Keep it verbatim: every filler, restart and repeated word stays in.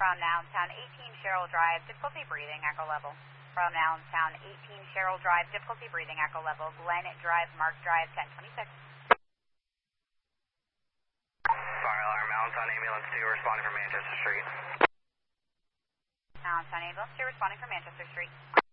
from Allentown, eighteen Sherrill Drive, difficulty breathing, echo level. From Allentown, eighteen Sherrill Drive, difficulty breathing, echo level. Glen Drive, Mark Drive, ten twenty-six. Fire alarm, Allentown Ambulance two responding from Manchester Street. Allentown Ambulance two responding from Manchester Street.